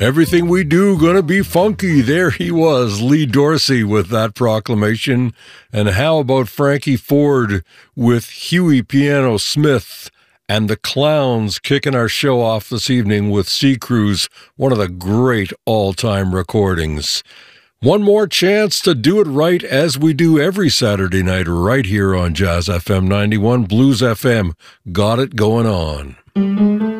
Everything we do gonna be funky. There he was, Lee Dorsey with that proclamation. And how about Frankie Ford with Huey Piano Smith and the Clowns kicking our show off this evening with Sea Cruise, one of the great all-time recordings. One more chance to do it right as we do every Saturday night right here on Jazz FM 91, Blues FM. Got it going on.